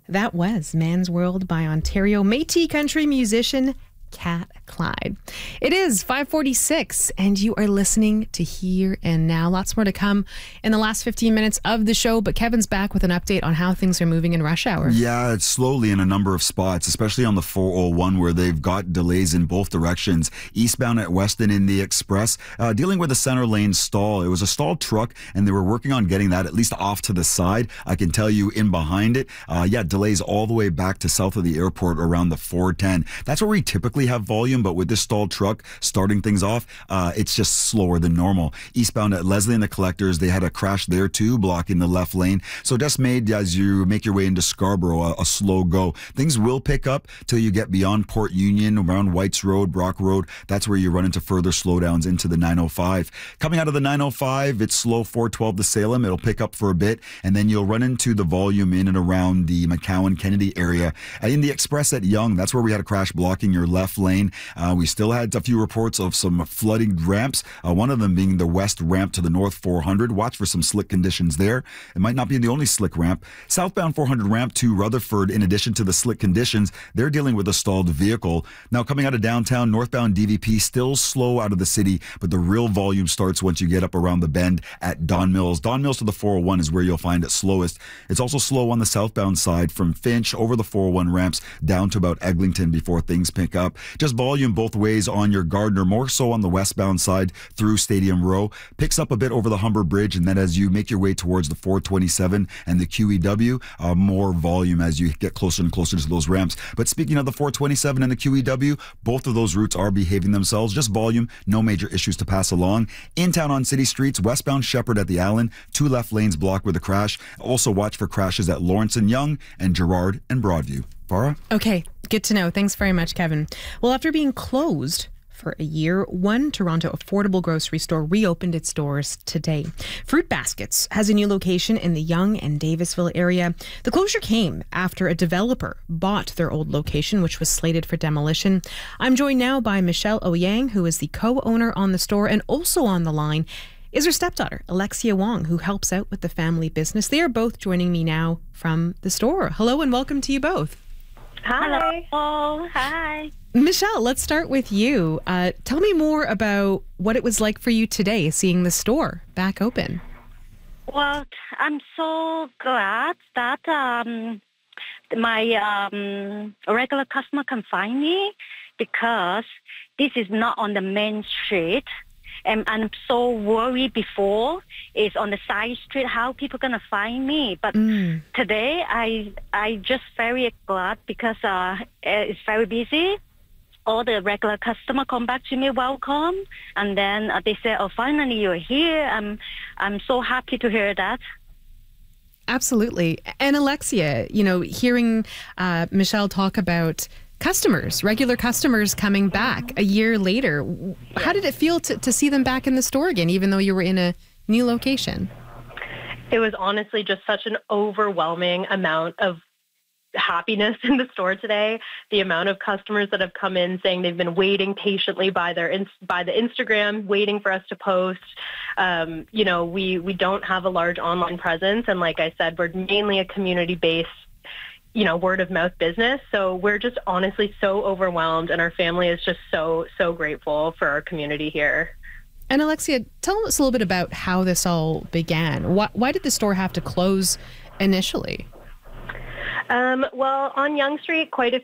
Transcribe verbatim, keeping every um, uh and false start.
That was Man's World by Ontario Métis country musician Cat Clyde. It is five forty-six and you are listening to Here and Now. Lots more to come in the last fifteen minutes of the show, but Kevin's back with an update on how things are moving in rush hour. Yeah, it's slowly in a number of spots, especially on the four oh one where they've got delays in both directions. Eastbound at Weston in the Express, uh, dealing with a center lane stall. It was a stalled truck and they were working on getting that at least off to the side. I can tell you in behind it, uh, yeah, delays all the way back to south of the airport around the four ten. That's where we typically have volume, but with this stalled truck starting things off, uh, it's just slower than normal. Eastbound at Leslie and the Collectors, they had a crash there too, blocking the left lane. So just made as you make your way into Scarborough a, a slow go. Things will pick up till you get beyond Port Union, around Whites Road, Brock Road. That's where you run into further slowdowns into the nine oh five. Coming out of the nine oh five, it's slow four twelve to Salem. It'll pick up for a bit, and then you'll run into the volume in and around the McCowan-Kennedy area. Uh, in the Express at Yonge, that's where we had a crash blocking your left lane. Uh, we still had a few reports of some flooding ramps, uh, one of them being the west ramp to the north four hundred. Watch for some slick conditions there. It might not be the only slick ramp. Southbound four hundred ramp to Rutherford, in addition to the slick conditions, they're dealing with a stalled vehicle. Now, coming out of downtown, northbound D V P still slow out of the city, but the real volume starts once you get up around the bend at Don Mills. Don Mills to the four oh one is where you'll find it slowest. It's also slow on the southbound side from Finch over the four oh one ramps down to about Eglinton before things pick up. Just volume both ways on your Gardner, more so on the westbound side through Stadium Row. Picks up a bit over the Humber Bridge, and then as you make your way towards the four twenty-seven and the Q E W, uh, more volume as you get closer and closer to those ramps. But speaking of the four twenty-seven and the Q E W, both of those routes are behaving themselves. Just volume, no major issues to pass along. In town on city streets, westbound Shepherd at the Allen, two left lanes blocked with a crash. Also watch for crashes at Lawrence and Yonge and Gerrard and Broadview. Farah? Okay, good to know. Thanks very much, Kevin. Well, after being closed for a year, one Toronto affordable grocery store reopened its doors today. Fruit Baskets has a new location in the Yonge and Davisville area. The closure came after a developer bought their old location, which was slated for demolition. I'm joined now by Michelle Oyang, who is the co-owner on the store, and also on the line is her stepdaughter, Alexia Wong, who helps out with the family business. They are both joining me now from the store. Hello and welcome to you both. Hi. Hello. Hi. Michelle, let's start with you. Uh, tell me more about what it was like for you today, seeing the store back open. Well, I'm so glad that um, my um, regular customer can find me, because this is not on the main street. And I'm so worried before is on the side street how people gonna find me. But mm. today I I just very glad because uh, it's very busy. All the regular customer come back to me, welcome, and then uh, they say, "Oh, finally you're here." I'm I'm so happy to hear that. Absolutely. And Alexia, you know, hearing uh, Michelle talk about customers, regular customers coming back a year later. How did it feel to, to see them back in the store again, even though you were in a new location? It was honestly just such an overwhelming amount of happiness in the store today. The amount of customers that have come in saying they've been waiting patiently by their by the Instagram, waiting for us to post. Um, you know, we we don't have a large online presence, and like I said, we're mainly a community-based, you know, word of mouth business. So we're just honestly so overwhelmed, and our family is just so, so grateful for our community here. And Alexia, tell us a little bit about how this all began. Why, why did the store have to close initially? Um, well, on Yonge Street, quite a